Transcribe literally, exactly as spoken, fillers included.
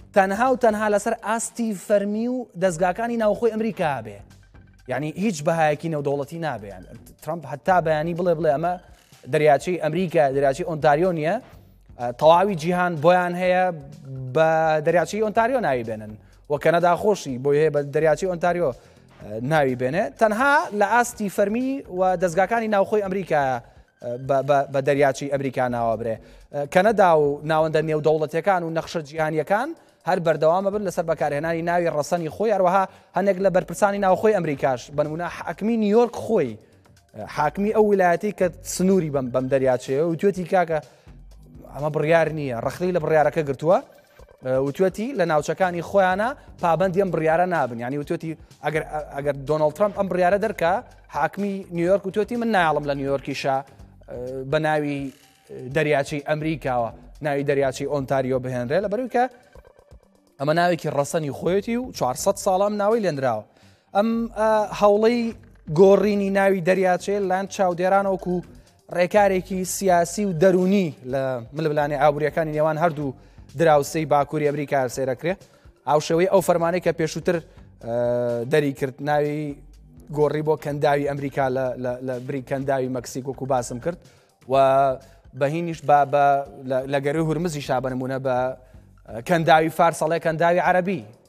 تەنها و تەنها لەسەر ئاستی فەرمی و دەستگاکانی ناوخۆی ئەمریکا بێ یعنی هیچ بەهایەکی نێودەوڵەتی نابێ ترامپ هەتا بەیانی بڵێ بڵێ ئەمە دەریاچەی ئەمریکا دەریاچەی ئۆنتاریۆ نییە تەواوی جیهان بۆیان هەیە بە دەریاچەی ئۆنتاریۆ ناوی بێنن و کەنەدا خۆشی بۆی هەیە بە دەریاچەی ئۆنتاریۆ ناوی بێنێ تەنها لە ئاستی فەرمی و دەستگاکانی ناوخۆی ئەمریکا بە دەریاچی ئەمریکا ناوە برێ کەنەدا و ناوەندە نێودەوڵەتیەکان و نەخشە جیهانیەکان هەر بەردەوامە بن لەسەر بەکارهێنانی ناوی ڕەسەنی خۆی هەروەها هەندێک لە بەرپرسانی ناوخۆی ئەمریکاش بنمونە حاکمی نیویۆرک خۆی حاکمی ئەو ویلایەتی کە سنووری بەم بەم دەریاچەیە و توێتی کاکە ئەمە بڕیار نییە ڕەخلی لە بڕیارەکە گرتووە وتوێتی لە ناوچەکانی خۆیانە پابەندی ئەم بڕیارە نابن ینی وتوێتی ئەگەر دۆناڵد ترامپ ئەم بڕیارە دەرکە حاکمی نیویۆرک وتوێتی من نایڵم لە نیویۆرکیشا بە ناوی دەریاچەی ئەمریکاوە ناوی دەریاچەی ئۆنتاریۆ بهێنرێ لە بەروی کە ئەمە ناوێکی ڕەسەنی خۆیەتی و چوارسەد ساڵام ناوی لێنراوە ئەم هەوڵەی گۆڕینی ناوی دەریاچەیە لەلایەن چاودێرانەوەکو ڕێکارێکی سیاسی و دەرونی لە ململانێ ئابوووریەکانی نێوان هەردوو دراوسەی باکووری ئەمریکا سێرەکرێ ئاو شێوەی ئەو فەرمانەی کە پێشووتر دەری کرد ناوی گۆڕی بۆ کەنداوی ئەمریکا لە بری کەنداوی مەکسیک وەکو باسم کرد و بەهینیش لە گەروی هورمزی شابنمونە بە کەنداوی فارسەڵێ کەنداوی عەرەبی